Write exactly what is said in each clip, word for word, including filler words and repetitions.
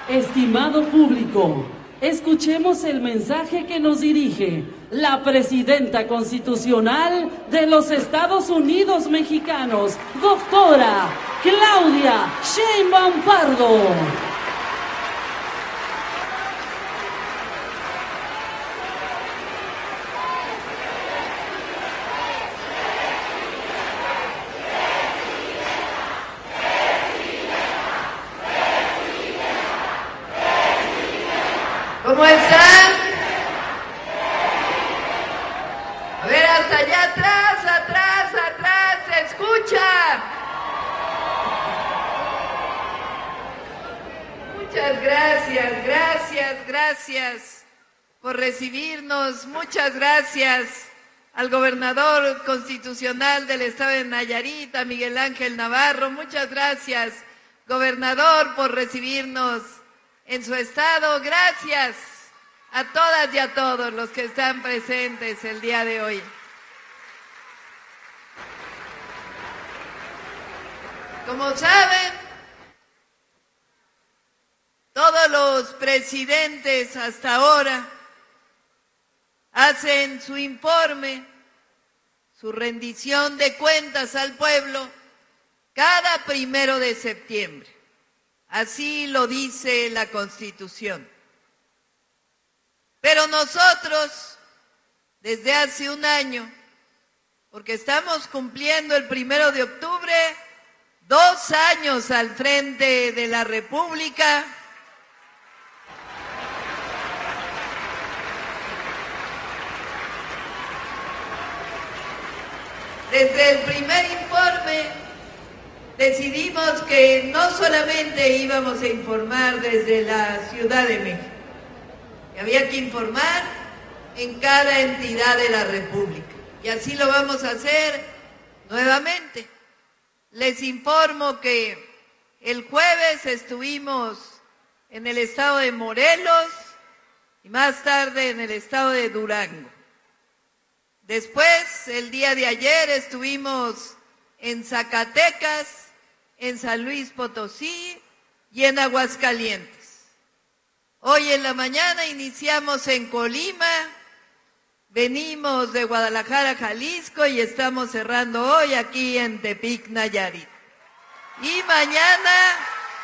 Estimado público, escuchemos el mensaje que nos dirige la presidenta constitucional de los Estados Unidos mexicanos, doctora Claudia Sheinbaum Pardo. ¿Cómo están? A ver, hasta allá atrás, atrás, atrás, ¿se escucha? Muchas gracias, gracias, gracias por recibirnos. Muchas gracias al gobernador constitucional del estado de Nayarit, a Miguel Ángel Navarro. Muchas gracias, gobernador, por recibirnos en su estado. Gracias a todas y a todos los que están presentes el día de hoy. Como saben, todos los presidentes hasta ahora hacen su informe, su rendición de cuentas al pueblo cada primero de septiembre. Así lo dice la Constitución. Pero nosotros, desde hace un año, porque estamos cumpliendo el primero de octubre, dos años al frente de la República, desde el primer informe, decidimos que no solamente íbamos a informar desde la Ciudad de México, que había que informar en cada entidad de la República. Y así lo vamos a hacer nuevamente. Les informo que el jueves estuvimos en el estado de Morelos y más tarde en el estado de Durango. Después, el día de ayer, estuvimos en Zacatecas, en San Luis Potosí y en Aguascalientes. Hoy en la mañana iniciamos en Colima, venimos de Guadalajara, Jalisco, y estamos cerrando hoy aquí en Tepic, Nayarit. Y mañana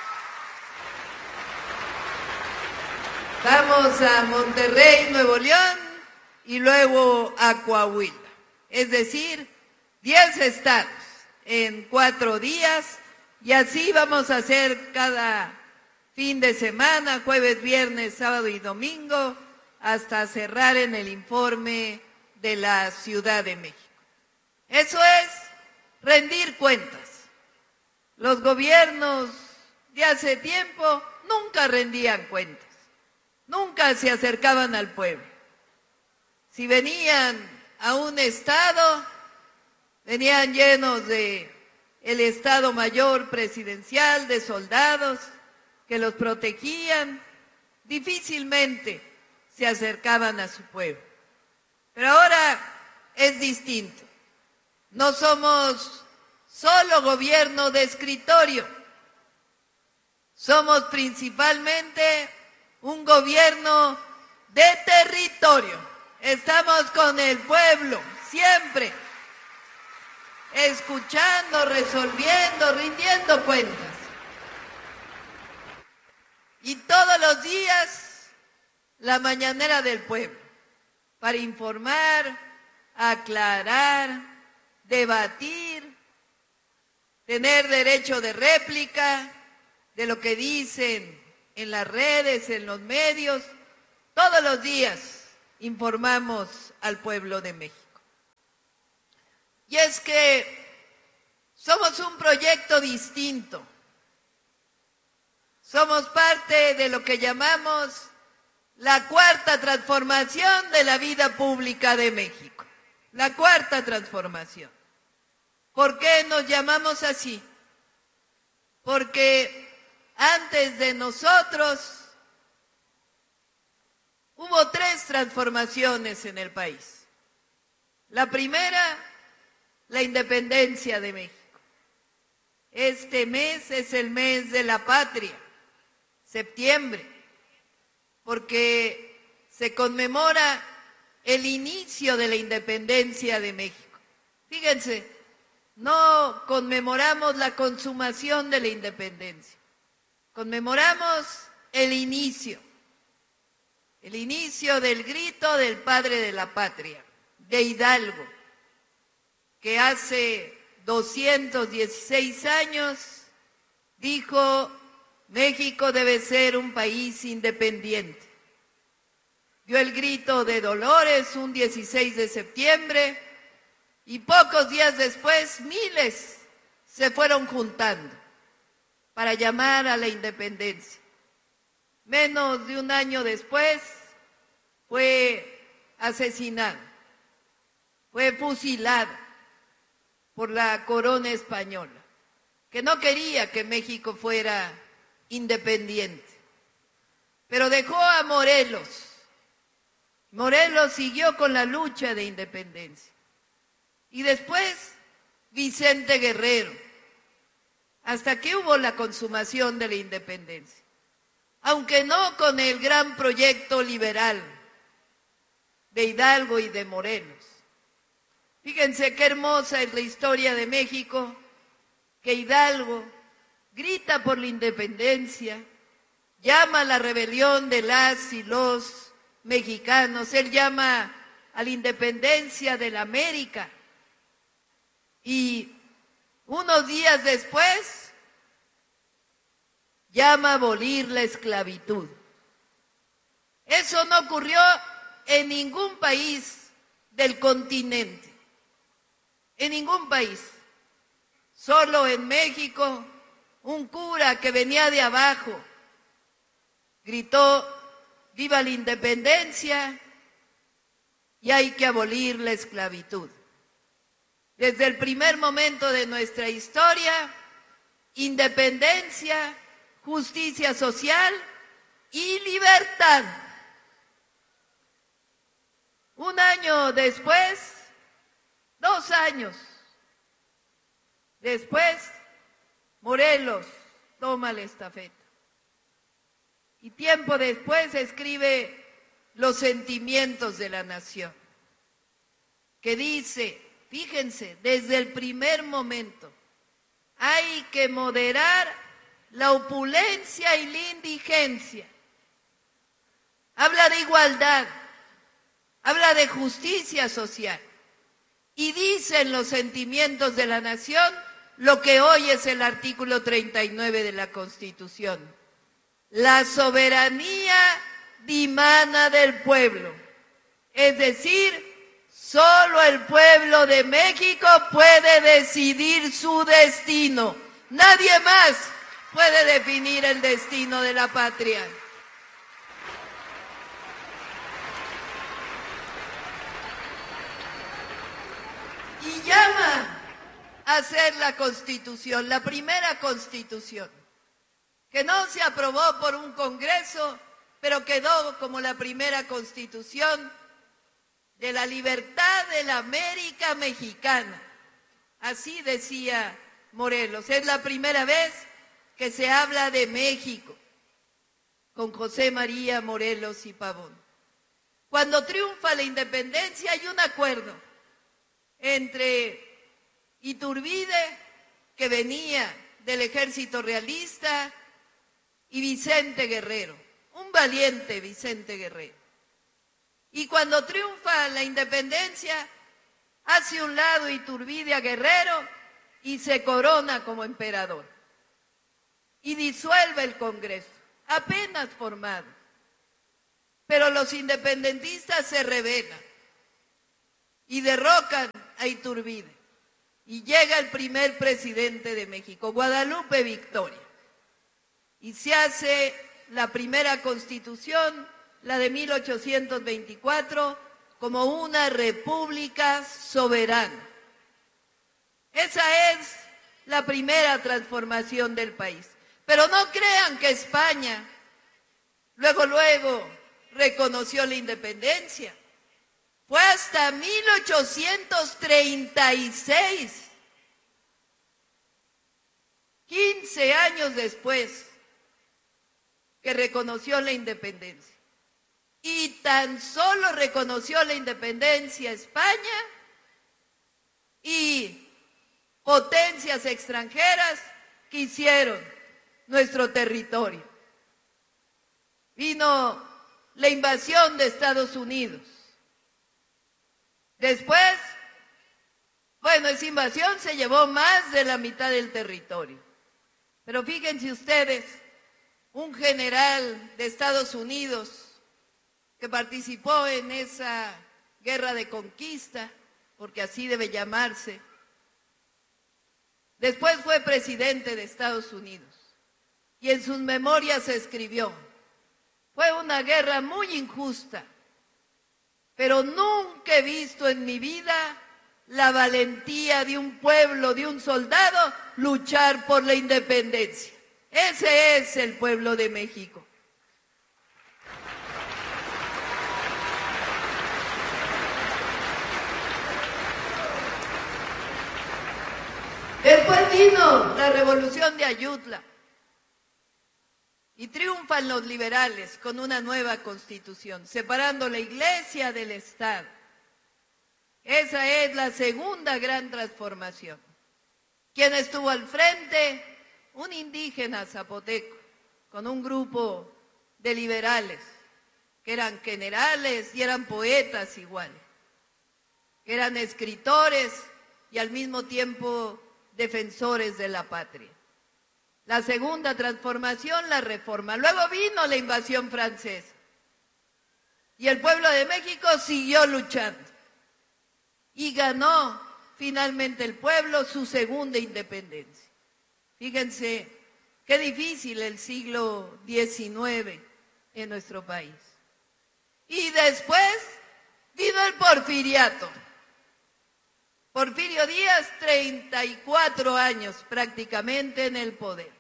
vamos a Monterrey, Nuevo León, y luego a Coahuila. Es decir, diez estados en cuatro días, y así vamos a hacer cada fin de semana, jueves, viernes, sábado y domingo, hasta cerrar en el informe de la Ciudad de México. Eso es rendir cuentas. Los gobiernos de hace tiempo nunca rendían cuentas, nunca se acercaban al pueblo. Si venían a un estado, venían llenos de el Estado Mayor Presidencial, de soldados que los protegían, difícilmente se acercaban a su pueblo. Pero ahora es distinto. No somos solo gobierno de escritorio, somos principalmente un gobierno de territorio. Estamos con el pueblo, siempre, escuchando, resolviendo, rindiendo cuentas. Y todos los días, la mañanera del pueblo, para informar, aclarar, debatir, tener derecho de réplica de lo que dicen en las redes, en los medios. Todos los días informamos al pueblo de México. Y es que somos un proyecto distinto. Somos parte de lo que llamamos la cuarta transformación de la vida pública de México. La cuarta transformación. ¿Por qué nos llamamos así? Porque antes de nosotros hubo tres transformaciones en el país. La primera, la independencia de México. Este mes es el mes de la patria. septiembre, porque se conmemora el inicio de la independencia de México. Fíjense, no conmemoramos la consumación de la independencia, conmemoramos el inicio, el inicio del grito del padre de la patria, de Hidalgo, que hace doscientos dieciséis años dijo: México debe ser un país independiente. Dio el grito de Dolores un dieciséis de septiembre y pocos días después miles se fueron juntando para llamar a la independencia. Menos de un año después fue asesinado, fue fusilado por la corona española, que no quería que México fuera independiente, pero dejó a Morelos. Morelos siguió con la lucha de independencia. Y después Vicente Guerrero, hasta que hubo la consumación de la independencia, aunque no con el gran proyecto liberal de Hidalgo y de Morelos. Fíjense qué hermosa es la historia de México, que Hidalgo grita por la independencia, llama a la rebelión de las y los mexicanos, él llama a la independencia de la América, y unos días después llama a abolir la esclavitud. Eso no ocurrió en ningún país del continente, en ningún país. Solo en México, un cura que venía de abajo gritó: ¡viva la independencia! Y hay que abolir la esclavitud. Desde el primer momento de nuestra historia, independencia, justicia social y libertad. Un año después, dos años después, Morelos toma la estafeta. Y tiempo después escribe Los sentimientos de la nación, que dice, fíjense, desde el primer momento, hay que moderar la opulencia y la indigencia. Habla de igualdad, habla de justicia social, y dice en Los sentimientos de la nación lo que hoy es el artículo treinta y nueve de la Constitución. La soberanía dimana del pueblo, es decir, solo el pueblo de México puede decidir su destino. Nadie más puede definir el destino de la patria. Y llama a hacer la Constitución, la primera Constitución, que no se aprobó por un Congreso, pero quedó como la primera Constitución de la libertad de la América mexicana. Así decía Morelos. Es la primera vez que se habla de México con José María Morelos y Pavón. Cuando triunfa la independencia hay un acuerdo entre Iturbide, que venía del ejército realista, y Vicente Guerrero, un valiente Vicente Guerrero. Y cuando triunfa la independencia, hace un lado Iturbide a Guerrero y se corona como emperador. Y disuelve el Congreso, apenas formado. Pero los independentistas se rebelan y derrocan a Iturbide. Y llega el primer presidente de México, Guadalupe Victoria. Y se hace la primera Constitución, la de mil ochocientos veinticuatro, como una república soberana. Esa es la primera transformación del país. Pero no crean que España luego, luego reconoció la independencia. Fue hasta mil ochocientos treinta y seis, quince años después, que reconoció la independencia. Y tan solo reconoció la independencia España y potencias extranjeras quisieron nuestro territorio. Vino la invasión de Estados Unidos. Después, bueno, esa invasión se llevó más de la mitad del territorio. Pero fíjense ustedes, un general de Estados Unidos que participó en esa guerra de conquista, porque así debe llamarse, después fue presidente de Estados Unidos y en sus memorias escribió: fue una guerra muy injusta, pero nunca he visto en mi vida la valentía de un pueblo, de un soldado, luchar por la independencia. Ese es el pueblo de México. Después vino la revolución de Ayutla y triunfan los liberales con una nueva constitución, separando la iglesia del Estado. Esa es la segunda gran transformación. ¿Quién estuvo al frente? Un indígena zapoteco, con un grupo de liberales, que eran generales y eran poetas igual, que eran escritores y al mismo tiempo defensores de la patria. La segunda transformación, la reforma. Luego vino la invasión francesa y el pueblo de México siguió luchando y ganó finalmente el pueblo su segunda independencia. Fíjense qué difícil el siglo diecinueve en nuestro país. Y después vino el porfiriato. Porfirio Díaz, treinta y cuatro años prácticamente en el poder,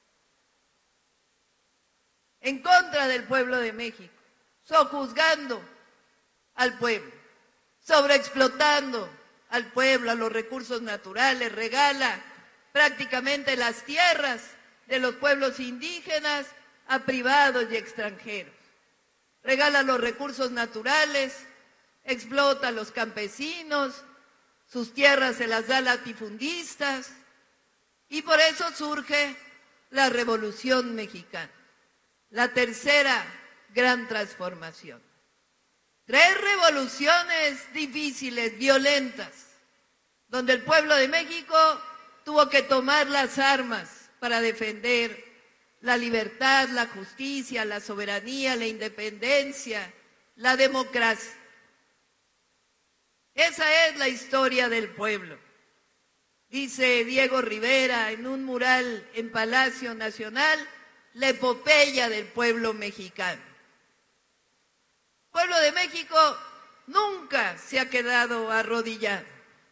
en contra del pueblo de México, sojuzgando al pueblo, sobreexplotando al pueblo, a los recursos naturales, regala prácticamente las tierras de los pueblos indígenas a privados y extranjeros, regala los recursos naturales, explota a los campesinos, sus tierras se las da a latifundistas, y por eso surge la Revolución Mexicana, la tercera gran transformación. Tres revoluciones difíciles, violentas, donde el pueblo de México tuvo que tomar las armas para defender la libertad, la justicia, la soberanía, la independencia, la democracia. Esa es la historia del pueblo. Dice Diego Rivera en un mural en Palacio Nacional, la epopeya del pueblo mexicano. El pueblo de México nunca se ha quedado arrodillado.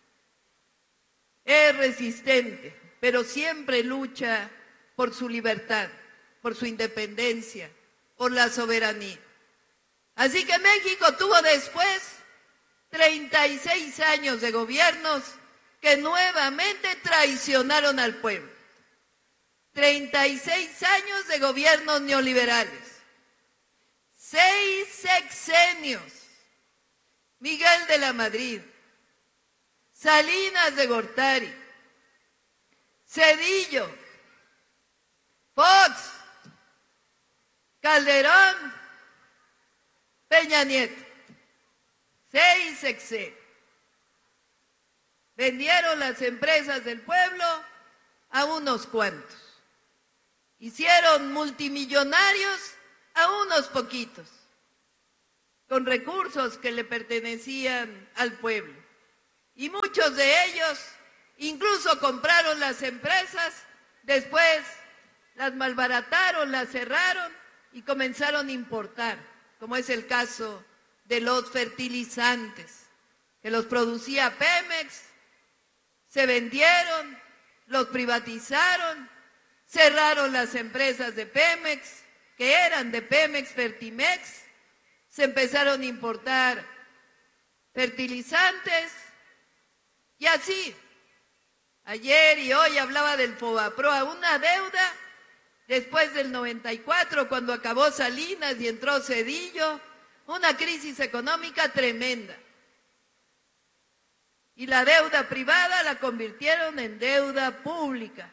Es resistente, pero siempre lucha por su libertad, por su independencia, por la soberanía. Así que México tuvo después treinta y seis años de gobiernos que nuevamente traicionaron al pueblo. treinta y seis años de gobiernos neoliberales. Seis sexenios. Miguel de la Madrid, Salinas de Gortari, Zedillo, Fox, Calderón, Peña Nieto. Seis sexenios. Vendieron las empresas del pueblo a unos cuantos. Hicieron multimillonarios a unos poquitos, con recursos que le pertenecían al pueblo. Y muchos de ellos incluso compraron las empresas, después las malbarataron, las cerraron y comenzaron a importar, como es el caso de los fertilizantes, que los producía Pemex, se vendieron, los privatizaron, cerraron las empresas de Pemex, que eran de Pemex, Fertimex, se empezaron a importar fertilizantes, y así, ayer y hoy hablaba del Fobaproa, una deuda Después del noventa y cuatro, cuando acabó Salinas y entró Zedillo, una crisis económica tremenda. Y la deuda privada la convirtieron en deuda pública.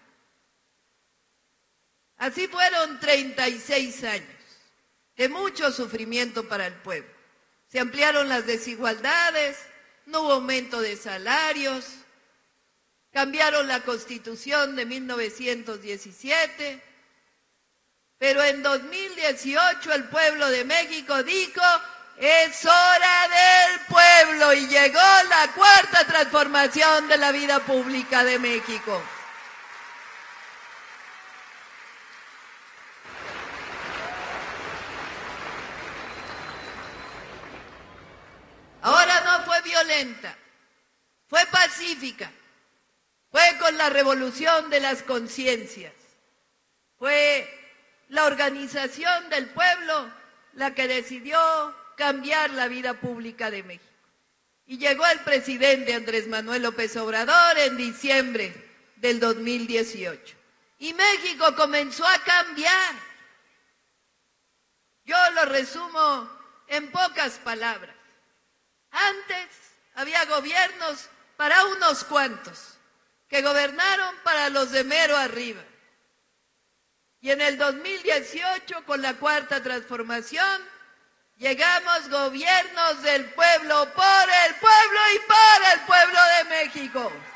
Así fueron treinta y seis años de mucho sufrimiento para el pueblo. Se ampliaron las desigualdades, no hubo aumento de salarios, cambiaron la Constitución de mil novecientos diecisiete, pero en dos mil dieciocho el pueblo de México dijo: es hora del pueblo, y llegó la cuarta transformación de la vida pública de México. Ahora no fue violenta, fue pacífica, fue con la revolución de las conciencias, fue la organización del pueblo la que decidió cambiar la vida pública de México. Y llegó el presidente Andrés Manuel López Obrador en diciembre del dos mil dieciocho. Y México comenzó a cambiar. Yo lo resumo en pocas palabras. Antes había gobiernos para unos cuantos, que gobernaron para los de mero arriba. Y en el dos mil dieciocho, con la cuarta transformación, llegamos gobiernos del pueblo, por el pueblo y para el pueblo de México.